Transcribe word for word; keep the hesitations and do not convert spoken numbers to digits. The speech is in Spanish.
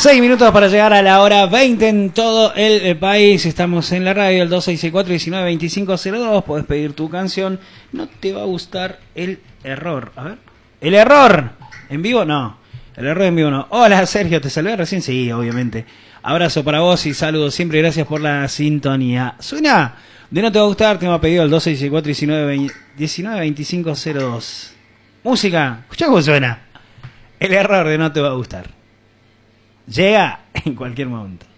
Seis minutos para llegar a la hora veinte en todo el país. Estamos en la radio, el dos seis seis cuatro, uno nueve dos cinco cero dos. Podés pedir tu canción. No te va a gustar el error. A ver. ¿El error? ¿En vivo? No. El error en vivo no. Hola, Sergio. ¿Te saludé recién? Sí, obviamente. Abrazo para vos y saludos siempre. Gracias por la sintonía. ¿Suena? De No te va a gustar. Te hemos pedido el dos seis seis cuatro, uno nueve dos cinco cero dos. Música. Escuchá cómo suena. El error de No te va a gustar. Llega en cualquier momento.